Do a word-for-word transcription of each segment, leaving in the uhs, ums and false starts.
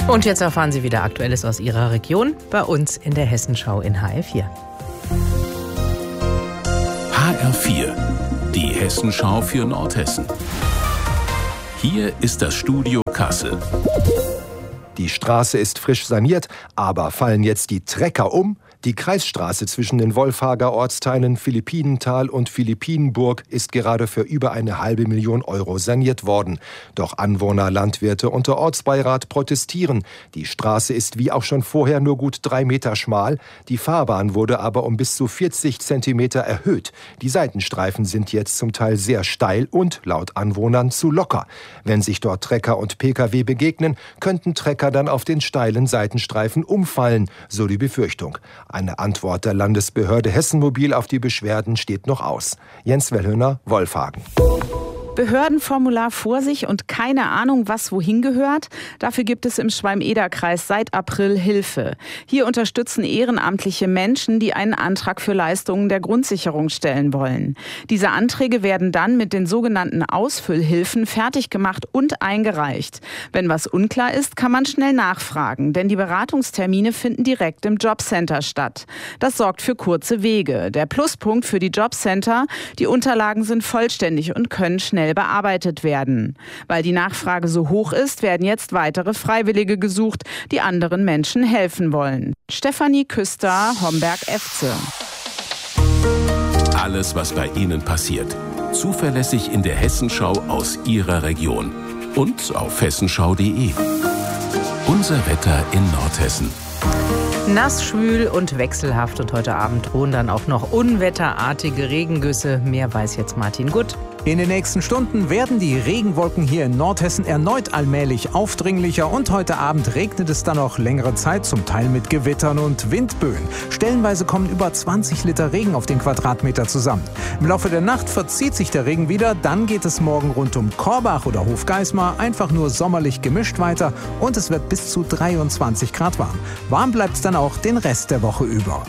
Und jetzt erfahren Sie wieder Aktuelles aus Ihrer Region bei uns in der Hessenschau in H R vier. H R vier, die Hessenschau für Nordhessen. Hier ist das Studio Kassel. Die Straße ist frisch saniert, aber fallen jetzt die Trecker um? Die Kreisstraße zwischen den Wolfhager Ortsteilen Philippinental und Philippinenburg ist gerade für über eine halbe Million Euro saniert worden. Doch Anwohner, Landwirte und der Ortsbeirat protestieren. Die Straße ist wie auch schon vorher nur gut drei Meter schmal. Die Fahrbahn wurde aber um bis zu vierzig Zentimeter erhöht. Die Seitenstreifen sind jetzt zum Teil sehr steil und laut Anwohnern zu locker. Wenn sich dort Trecker und Pkw begegnen, könnten Trecker dann auf den steilen Seitenstreifen umfallen, so die Befürchtung. Eine Antwort der Landesbehörde Hessenmobil auf die Beschwerden steht noch aus. Jens Wellhöhner, Wolfhagen. Behördenformular vor sich und keine Ahnung, was wohin gehört? Dafür gibt es im Schwalm-Eder-Kreis seit April Hilfe. Hier unterstützen ehrenamtliche Menschen, die einen Antrag für Leistungen der Grundsicherung stellen wollen. Diese Anträge werden dann mit den sogenannten Ausfüllhilfen fertig gemacht und eingereicht. Wenn was unklar ist, kann man schnell nachfragen, denn die Beratungstermine finden direkt im Jobcenter statt. Das sorgt für kurze Wege. Der Pluspunkt für die Jobcenter: die Unterlagen sind vollständig und können schnell bearbeitet werden. Weil die Nachfrage so hoch ist, werden jetzt weitere Freiwillige gesucht, die anderen Menschen helfen wollen. Stefanie Küster, Homberg-Efze. Alles, was bei Ihnen passiert, zuverlässig in der Hessenschau aus Ihrer Region und auf hessenschau punkt de. Unser Wetter in Nordhessen. Nass, schwül und wechselhaft, und heute Abend drohen dann auch noch unwetterartige Regengüsse. Mehr weiß jetzt Martin Gutt. In den nächsten Stunden werden die Regenwolken hier in Nordhessen erneut allmählich aufdringlicher und heute Abend regnet es dann auch längere Zeit, zum Teil mit Gewittern und Windböen. Stellenweise kommen über zwanzig Liter Regen auf den Quadratmeter zusammen. Im Laufe der Nacht verzieht sich der Regen wieder, dann geht es morgen rund um Korbach oder Hofgeismar einfach nur sommerlich gemischt weiter und es wird bis zu dreiundzwanzig Grad warm. Warm bleibt es dann auch den Rest der Woche über.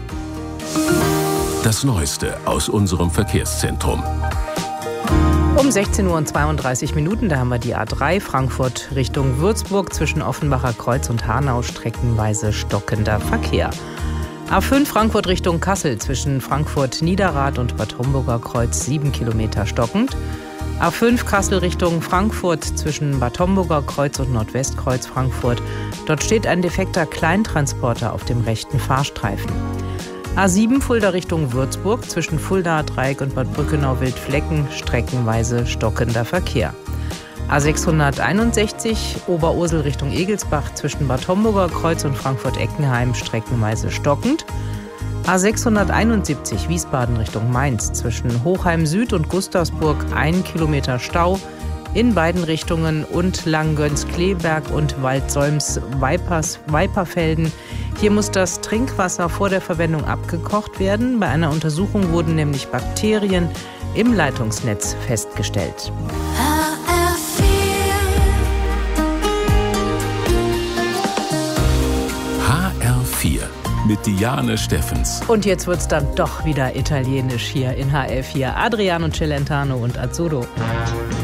Das Neueste aus unserem Verkehrszentrum. Um sechzehn Uhr und zweiunddreißig Minuten, da haben wir die A drei Frankfurt Richtung Würzburg zwischen Offenbacher Kreuz und Hanau streckenweise stockender Verkehr. A fünf Frankfurt Richtung Kassel zwischen Frankfurt Niederrad und Bad Homburger Kreuz sieben Kilometer stockend. A fünf Kassel Richtung Frankfurt zwischen Bad Homburger Kreuz und Nordwestkreuz Frankfurt. Dort steht ein defekter Kleintransporter auf dem rechten Fahrstreifen. A sieben Fulda Richtung Würzburg zwischen Fulda Dreieck und Bad Brückenau-Wildflecken streckenweise stockender Verkehr. A sechshunderteinundsechzig Oberursel Richtung Egelsbach zwischen Bad Homburger Kreuz und Frankfurt-Eckenheim streckenweise stockend. A sechshunderteinundsiebzig Wiesbaden Richtung Mainz zwischen Hochheim Süd und Gustavsburg ein Kilometer Stau in beiden Richtungen und Langgöns-Kleeberg und Waldsolms-Weiperfelden. Hier muss das Trinkwasser vor der Verwendung abgekocht werden. Bei einer Untersuchung wurden nämlich Bakterien im Leitungsnetz festgestellt. H R vier mit Diane Steffens. Und jetzt wird's dann doch wieder italienisch hier in H R vier. Adriano Celentano und Azzurro.